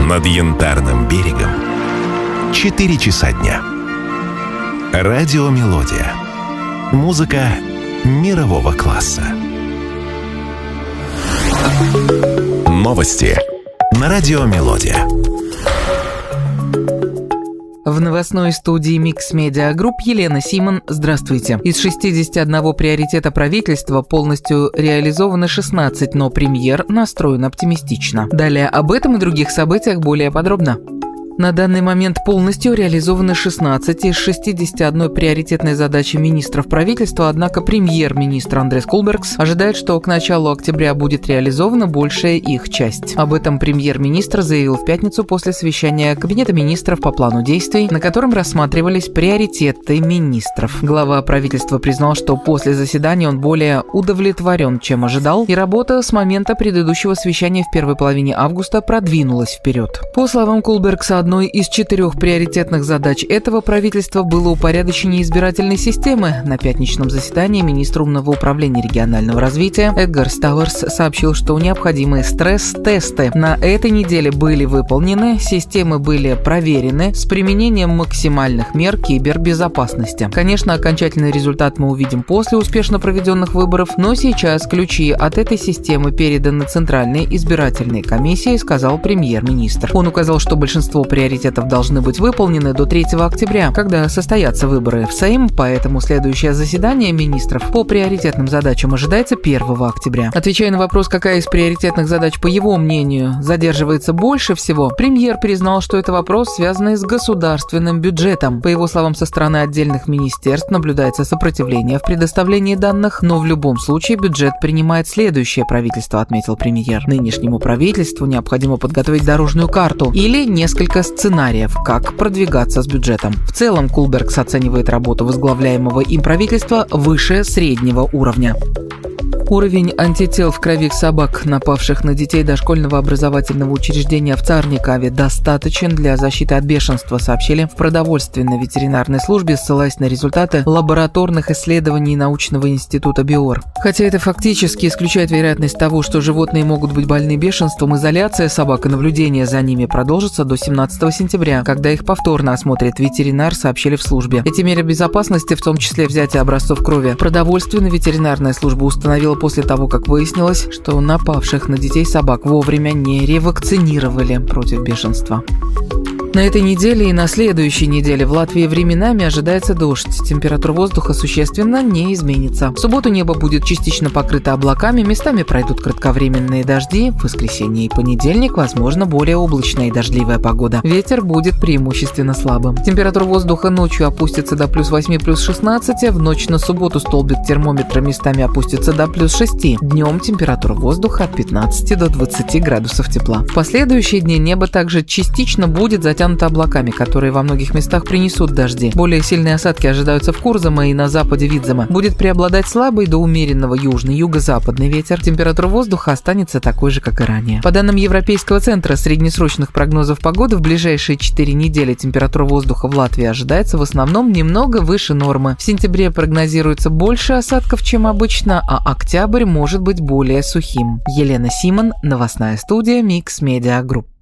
Над Янтарным берегом 4 часа дня. Радиомелодия. Музыка мирового класса. Новости на Радиомелодия. В новостной студии Mix Media Group Елена Симон. Здравствуйте. Из 61 приоритета правительства полностью реализовано 16, но премьер настроен оптимистично. Далее об этом и других событиях более подробно. На данный момент полностью реализованы 16 из 61 приоритетной задачи министров правительства, однако премьер-министр Андрес Кульбергс ожидает, что к началу октября будет реализована большая их часть. Об этом премьер-министр заявил в пятницу после совещания Кабинета министров по плану действий, на котором рассматривались приоритеты министров. Глава правительства признал, что после заседания он более удовлетворен, чем ожидал, и работа с момента предыдущего совещания в первой половине августа продвинулась вперед. По словам Кульбергса, одной из 4 приоритетных задач этого правительства было упорядочение избирательной системы. На пятничном заседании министр умного управления регионального развития Эдгар Стауэрс сообщил, что необходимые стресс-тесты на этой неделе были выполнены, системы были проверены с применением максимальных мер кибербезопасности. Конечно, окончательный результат мы увидим после успешно проведенных выборов, но сейчас ключи от этой системы переданы Центральной избирательной комиссии, сказал премьер-министр. Он указал, что большинство приоритетов должны быть выполнены до 3 октября, когда состоятся выборы в Сейм, поэтому следующее заседание министров по приоритетным задачам ожидается 1 октября. Отвечая на вопрос, какая из приоритетных задач, по его мнению, задерживается больше всего, премьер признал, что это вопрос, связанный с государственным бюджетом. По его словам, со стороны отдельных министерств наблюдается сопротивление в предоставлении данных, но в любом случае бюджет принимает следующее правительство, отметил премьер. Нынешнему правительству необходимо подготовить дорожную карту или несколько сценариев, как продвигаться с бюджетом. В целом, Кульбергс оценивает работу возглавляемого им правительства выше среднего уровня. Уровень антител в крови собак, напавших на детей дошкольного образовательного учреждения в Царникаве, достаточен для защиты от бешенства, сообщили в продовольственной ветеринарной службе, ссылаясь на результаты лабораторных исследований научного института БИОР. Хотя это фактически исключает вероятность того, что животные могут быть больны бешенством, изоляция собак и наблюдение за ними продолжится до 17 сентября, когда их повторно осмотрит ветеринар, сообщили в службе. Эти меры безопасности, в том числе взятие образцов крови, продовольственная ветеринарная служба установила после того, как выяснилось, что напавших на детей собак вовремя не ревакцинировали против бешенства. На этой неделе и на следующей неделе в Латвии временами ожидается дождь. Температура воздуха существенно не изменится. В субботу небо будет частично покрыто облаками, местами пройдут кратковременные дожди. В воскресенье и понедельник, возможно, более облачная и дождливая погода. Ветер будет преимущественно слабым. Температура воздуха ночью опустится до +8, +16. В ночь на субботу столбик термометра местами опустится до +6. Днем температура воздуха от 15 до 20 градусов тепла. В последующие дни небо также частично будет затянуто облаками, которые во многих местах принесут дожди. Более сильные осадки ожидаются в Курзаме и на западе Видзема. Будет преобладать слабый до умеренного южный юго-западный ветер. Температура воздуха останется такой же, как и ранее. По данным Европейского центра среднесрочных прогнозов погоды, в ближайшие 4 недели температура воздуха в Латвии ожидается в основном немного выше нормы. В сентябре прогнозируется больше осадков, чем обычно, а октябрь может быть более сухим. Елена Симон, новостная студия Mix Media Group.